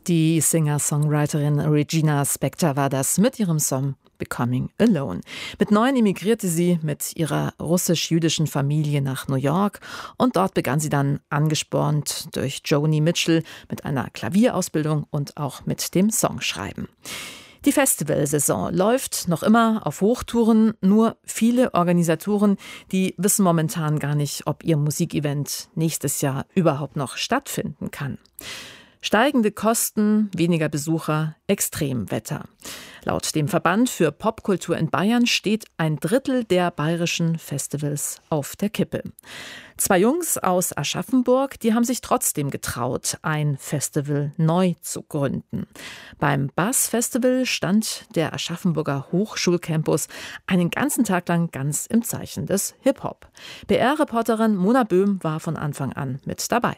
Die Singer-Songwriterin Regina Spektor war das mit ihrem Song Becoming Alone. Mit 9 emigrierte sie mit ihrer russisch-jüdischen Familie nach New York und dort begann sie dann, angespornt durch Joni Mitchell, mit einer Klavierausbildung und auch mit dem Songschreiben. Die Festivalsaison läuft noch immer auf Hochtouren, nur viele Organisatoren, die wissen momentan gar nicht, ob ihr Musikevent nächstes Jahr überhaupt noch stattfinden kann. Steigende Kosten, weniger Besucher, Extremwetter. Laut dem Verband für Popkultur in Bayern steht 1/3 der bayerischen Festivals auf der Kippe. 2 Jungs aus Aschaffenburg, die haben sich trotzdem getraut, ein Festival neu zu gründen. Beim Bass-Festival stand der Aschaffenburger Hochschulcampus einen ganzen Tag lang ganz im Zeichen des Hip-Hop. BR-Reporterin Mona Böhm war von Anfang an mit dabei.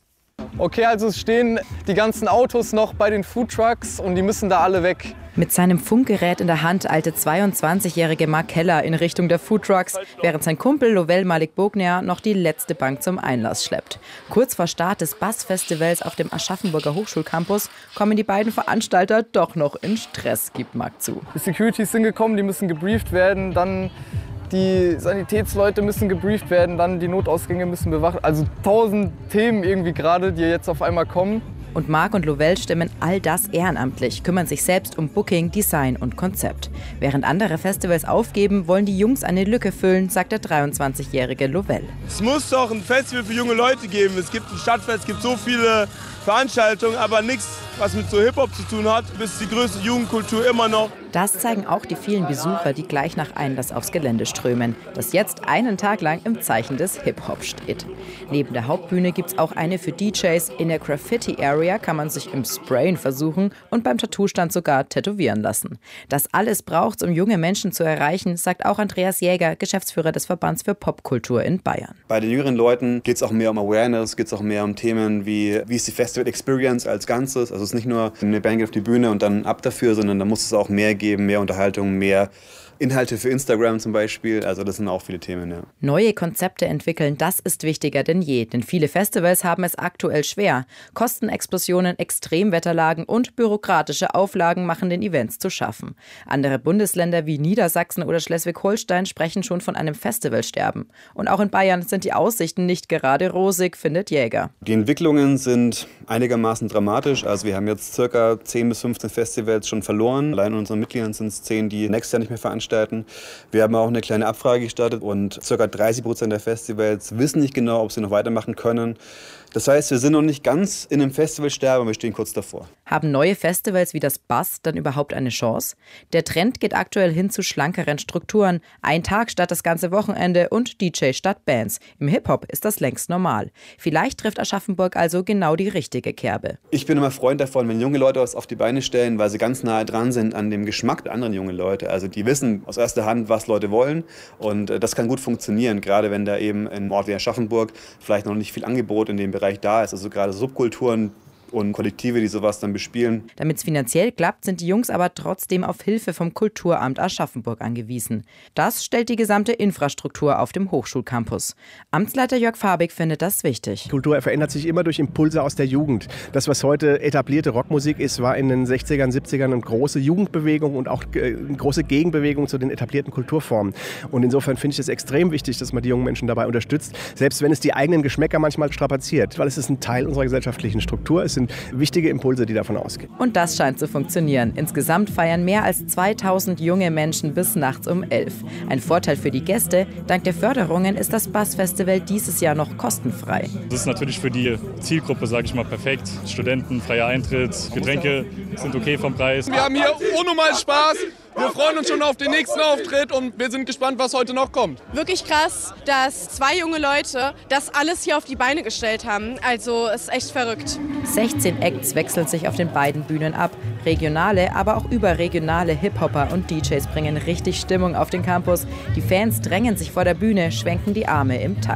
Okay, also es stehen die ganzen Autos noch bei den Foodtrucks und die müssen da alle weg. Mit seinem Funkgerät in der Hand eilte 22-jährige Mark Keller in Richtung der Foodtrucks, während sein Kumpel Lovell Malik Bogner noch die letzte Bank zum Einlass schleppt. Kurz vor Start des Bass-Festivals auf dem Aschaffenburger Hochschulcampus kommen die beiden Veranstalter doch noch in Stress, gibt Mark zu. Die Securities sind gekommen, die müssen gebrieft werden, dann die Sanitätsleute müssen gebrieft werden, dann die Notausgänge müssen bewacht. Also 1000 Themen irgendwie gerade, die jetzt auf einmal kommen. Und Mark und Lovell stemmen all das ehrenamtlich, kümmern sich selbst um Booking, Design und Konzept. Während andere Festivals aufgeben, wollen die Jungs eine Lücke füllen, sagt der 23-jährige Lovell. Es muss doch ein Festival für junge Leute geben. Es gibt ein Stadtfest, es gibt so viele Veranstaltungen, aber nichts, was mit so Hip-Hop zu tun hat, bis die größte Jugendkultur immer noch. Das zeigen auch die vielen Besucher, die gleich nach Einlass aufs Gelände strömen, das jetzt einen Tag lang im Zeichen des Hip-Hop steht. Neben der Hauptbühne gibt es auch eine für DJs. In der Graffiti-Area kann man sich im Sprayen versuchen und beim Tattoo-Stand sogar tätowieren lassen. Das alles braucht's, um junge Menschen zu erreichen, sagt auch Andreas Jäger, Geschäftsführer des Verbands für Popkultur in Bayern. Bei den jüngeren Leuten geht es auch mehr um Awareness, geht es auch mehr um Themen wie ist die Festival Experience als Ganzes. Also es ist nicht nur eine Band geht auf die Bühne und dann ab dafür, sondern da muss es auch mehr geben, mehr Unterhaltung, mehr Inhalte für Instagram zum Beispiel, also das sind auch viele Themen. Ja. Neue Konzepte entwickeln, das ist wichtiger denn je, denn viele Festivals haben es aktuell schwer. Kostenexplosionen, Extremwetterlagen und bürokratische Auflagen machen den Events zu schaffen. Andere Bundesländer wie Niedersachsen oder Schleswig-Holstein sprechen schon von einem Festivalsterben. Und auch in Bayern sind die Aussichten nicht gerade rosig, findet Jäger. Die Entwicklungen sind einigermaßen dramatisch. Also wir haben jetzt ca. 10 bis 15 Festivals schon verloren. Allein unseren Mitgliedern sind es 10, die nächstes Jahr nicht mehr veranstalten. Wir haben auch eine kleine Abfrage gestartet und ca. 30% der Festivals wissen nicht genau, ob sie noch weitermachen können. Das heißt, wir sind noch nicht ganz in einem Festivalsterben, wir stehen kurz davor. Haben neue Festivals wie das Bass dann überhaupt eine Chance? Der Trend geht aktuell hin zu schlankeren Strukturen. Ein Tag statt das ganze Wochenende und DJ statt Bands. Im Hip-Hop ist das längst normal. Vielleicht trifft Aschaffenburg also genau die richtige Kerbe. Ich bin immer Freund davon, wenn junge Leute was auf die Beine stellen, weil sie ganz nahe dran sind an dem Geschmack der anderen jungen Leute. Also die wissen aus erster Hand, was Leute wollen und das kann gut funktionieren, gerade wenn da eben in Ort wie Aschaffenburg vielleicht noch nicht viel Angebot in dem Bereich da ist, also gerade Subkulturen und Kollektive, die sowas dann bespielen. Damit es finanziell klappt, sind die Jungs aber trotzdem auf Hilfe vom Kulturamt Aschaffenburg angewiesen. Das stellt die gesamte Infrastruktur auf dem Hochschulcampus. Amtsleiter Jörg Fabig findet das wichtig. Kultur verändert sich immer durch Impulse aus der Jugend. Das, was heute etablierte Rockmusik ist, war in den 60ern, 70ern eine große Jugendbewegung und auch eine große Gegenbewegung zu den etablierten Kulturformen. Und insofern finde ich es extrem wichtig, dass man die jungen Menschen dabei unterstützt, selbst wenn es die eigenen Geschmäcker manchmal strapaziert, weil es ist ein Teil unserer gesellschaftlichen Struktur. Es sind wichtige Impulse, die davon ausgehen. Und das scheint zu funktionieren. Insgesamt feiern mehr als 2000 junge Menschen bis nachts um 11. Ein Vorteil für die Gäste: Dank der Förderungen ist das Bass-Festival dieses Jahr noch kostenfrei. Das ist natürlich für die Zielgruppe, sage ich mal, perfekt. Studenten, freier Eintritt, Getränke sind okay vom Preis. Wir haben hier unnormal Spaß. Wir freuen uns schon auf den nächsten Auftritt und wir sind gespannt, was heute noch kommt. Wirklich krass, dass 2 junge Leute das alles hier auf die Beine gestellt haben. Also ist echt verrückt. 16 Acts wechseln sich auf den beiden Bühnen ab. Regionale, aber auch überregionale Hip-Hopper und DJs bringen richtig Stimmung auf den Campus. Die Fans drängen sich vor der Bühne, schwenken die Arme im Takt.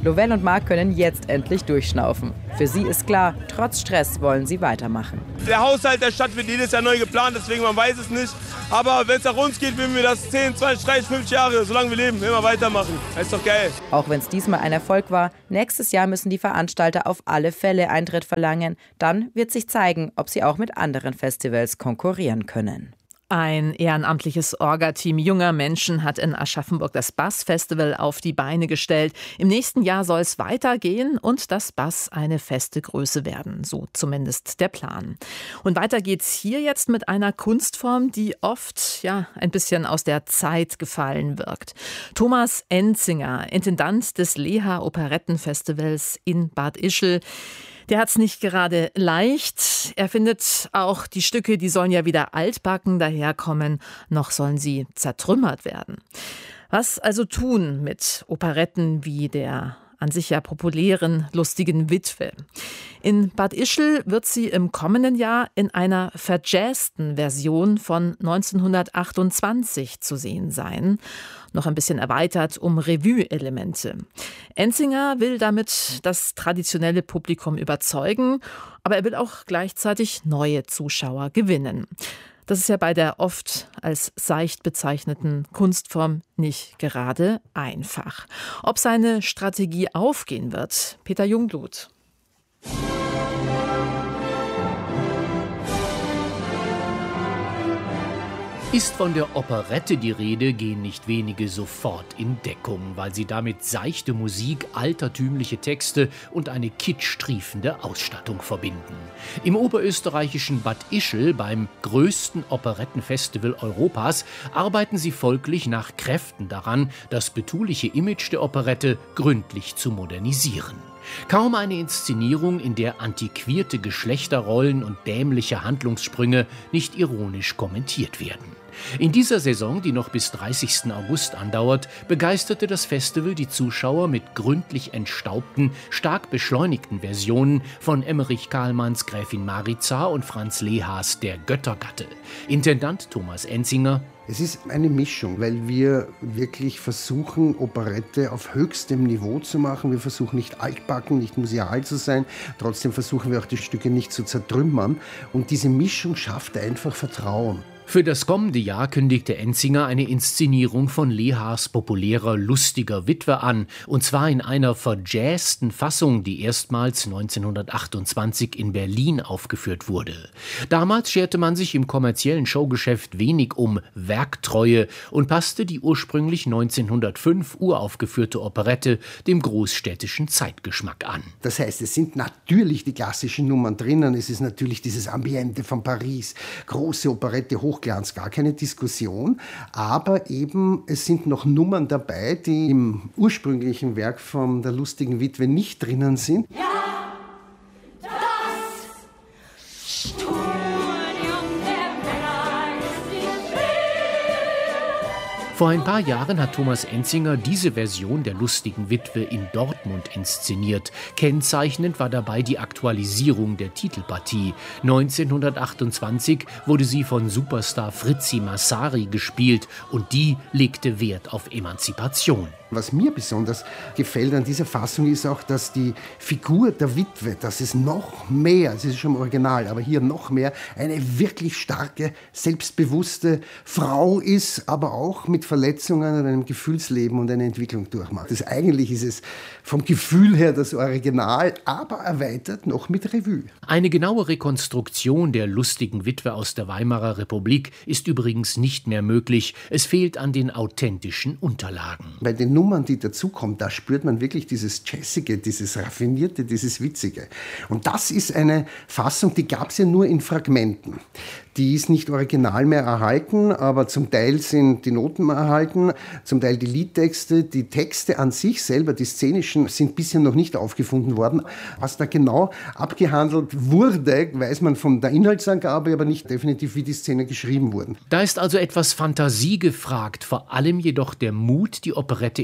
Lovell und Marc können jetzt endlich durchschnaufen. Für sie ist klar, trotz Stress wollen sie weitermachen. Der Haushalt der Stadt wird jedes Jahr neu geplant, deswegen man weiß es nicht. Aber wenn es nach uns geht, würden wir das 10, 20, 30, 50 Jahre, solange wir leben, immer weitermachen. Das ist doch geil. Auch wenn es diesmal ein Erfolg war, nächstes Jahr müssen die Veranstalter auf alle Fälle Eintritt verlangen. Dann wird sich zeigen, ob sie auch mit anderen Festivals konkurrieren können. Ein ehrenamtliches Orga-Team junger Menschen hat in Aschaffenburg das Bass-Festival auf die Beine gestellt. Im nächsten Jahr soll es weitergehen und das Bass eine feste Größe werden. So zumindest der Plan. Und weiter geht's hier jetzt mit einer Kunstform, die oft ein bisschen aus der Zeit gefallen wirkt. Thomas Enzinger, Intendant des Leha Operettenfestivals in Bad Ischl. Der hat's nicht gerade leicht. Er findet auch, die Stücke, die sollen ja wieder altbacken daherkommen, noch sollen sie zertrümmert werden. Was also tun mit Operetten wie der an sich ja populären Lustigen Witwe? In Bad Ischl wird sie im kommenden Jahr in einer verjazzten Version von 1928 zu sehen sein. Noch ein bisschen erweitert um Revue-Elemente. Enzinger will damit das traditionelle Publikum überzeugen, aber er will auch gleichzeitig neue Zuschauer gewinnen. Das ist ja bei der oft als seicht bezeichneten Kunstform nicht gerade einfach. Ob seine Strategie aufgehen wird, Peter Jungblut. Ist von der Operette die Rede, gehen nicht wenige sofort in Deckung, weil sie damit seichte Musik, altertümliche Texte und eine kitschtriefende Ausstattung verbinden. Im oberösterreichischen Bad Ischl, beim größten Operettenfestival Europas, arbeiten sie folglich nach Kräften daran, das betuliche Image der Operette gründlich zu modernisieren. Kaum eine Inszenierung, in der antiquierte Geschlechterrollen und dämliche Handlungssprünge nicht ironisch kommentiert werden. In dieser Saison, die noch bis 30. August andauert, begeisterte das Festival die Zuschauer mit gründlich entstaubten, stark beschleunigten Versionen von Emmerich Kahlmanns Gräfin Maritza und Franz Lehas Der Göttergatte. Intendant Thomas Enzinger: Es ist eine Mischung, weil wir wirklich versuchen, Operette auf höchstem Niveau zu machen. Wir versuchen nicht altbacken, nicht museal zu sein. Trotzdem versuchen wir auch die Stücke nicht zu zertrümmern. Und diese Mischung schafft einfach Vertrauen. Für das kommende Jahr kündigte Enzinger eine Inszenierung von Lehas populärer Lustiger Witwe an, und zwar in einer verjazzten Fassung, die erstmals 1928 in Berlin aufgeführt wurde. Damals scherte man sich im kommerziellen Showgeschäft wenig um Werktreue und passte die ursprünglich 1905 uraufgeführte Operette dem großstädtischen Zeitgeschmack an. Das heißt, es sind natürlich die klassischen Nummern drinnen. Es ist natürlich dieses Ambiente von Paris, große Operette, Hochglanz, gar keine Diskussion. Aber eben, es sind noch Nummern dabei, die im ursprünglichen Werk von der Lustigen Witwe nicht drinnen sind. Ja, das Studium der Männer ist nicht viel. Vor ein paar Jahren hat Thomas Enzinger diese Version der Lustigen Witwe in Dortmund inszeniert. Kennzeichnend war dabei die Aktualisierung der Titelpartie. 1928 wurde sie von Superstar Fritzi Massari gespielt und die legte Wert auf Emanzipation. Was mir besonders gefällt an dieser Fassung ist auch, dass die Figur der Witwe, dass es noch mehr, es ist schon im Original, aber hier noch mehr, eine wirklich starke, selbstbewusste Frau ist, aber auch mit Verletzungen und einem Gefühlsleben und eine Entwicklung durchmacht. Eigentlich ist es vom Gefühl her das Original, aber erweitert noch mit Revue. Eine genaue Rekonstruktion der Lustigen Witwe aus der Weimarer Republik ist übrigens nicht mehr möglich. Es fehlt an den authentischen Unterlagen. Bei den Nummern, die dazukommen, da spürt man wirklich dieses Jazzige, dieses Raffinierte, dieses Witzige. Und das ist eine Fassung, die gab es ja nur in Fragmenten. Die ist nicht original mehr erhalten, aber zum Teil sind die Noten erhalten, zum Teil die Liedtexte. Die Texte an sich selber, die szenischen, sind bisher noch nicht aufgefunden worden. Was da genau abgehandelt wurde, weiß man von der Inhaltsangabe, aber nicht definitiv, wie die Szenen geschrieben wurden. Da ist also etwas Fantasie gefragt, vor allem jedoch der Mut, die Operette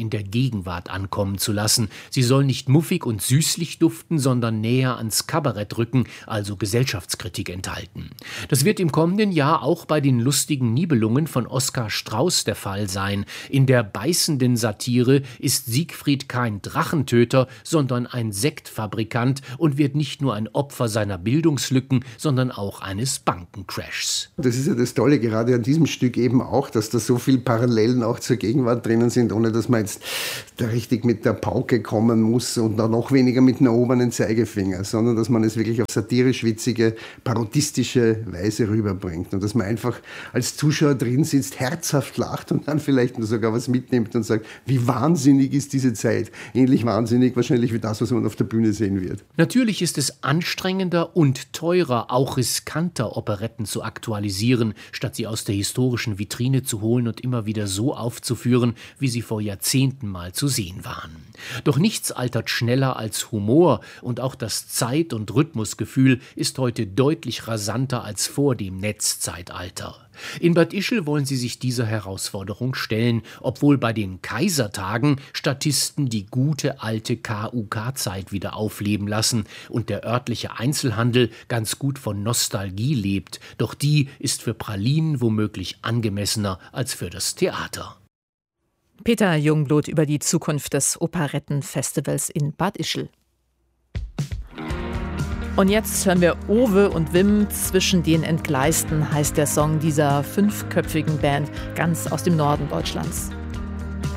in der Gegenwart ankommen zu lassen. Sie soll nicht muffig und süßlich duften, sondern näher ans Kabarett rücken, also Gesellschaftskritik enthalten. Das wird im kommenden Jahr auch bei den lustigen Nibelungen von Oskar Strauß der Fall sein. In der beißenden Satire ist Siegfried kein Drachentöter, sondern ein Sektfabrikant und wird nicht nur ein Opfer seiner Bildungslücken, sondern auch eines Bankencrashs. Das ist ja das Tolle gerade an diesem Stück eben auch, dass da so viele Parallelen auch zur Gegenwart drinnen sind, ohne dass man jetzt da richtig mit der Pauke kommen muss und da noch weniger mit einem erhobenen Zeigefinger, sondern dass man es wirklich auf satirisch witzige, parodistische Weise rüberbringt und dass man einfach als Zuschauer drin sitzt, herzhaft lacht und dann vielleicht nur sogar was mitnimmt und sagt, wie wahnsinnig ist diese Zeit. Ähnlich wahnsinnig wahrscheinlich wie das, was man auf der Bühne sehen wird. Natürlich ist es anstrengender und teurer, auch riskanter Operetten zu aktualisieren, statt sie aus der historischen Vitrine zu holen und immer wieder so aufzuführen, wie sie vor Jahrzehnten mal zu sehen waren. Doch nichts altert schneller als Humor und auch das Zeit- und Rhythmusgefühl ist heute deutlich rasanter als vor dem Netzzeitalter. In Bad Ischl wollen sie sich dieser Herausforderung stellen, obwohl bei den Kaisertagen Statisten die gute alte KUK-Zeit wieder aufleben lassen und der örtliche Einzelhandel ganz gut von Nostalgie lebt. Doch die ist für Pralinen womöglich angemessener als für das Theater. Peter Jungblut über die Zukunft des Operettenfestivals in Bad Ischl. Und jetzt hören wir Owe und Wim zwischen den Entgleisten, heißt der Song dieser 5-köpfigen Band ganz aus dem Norden Deutschlands.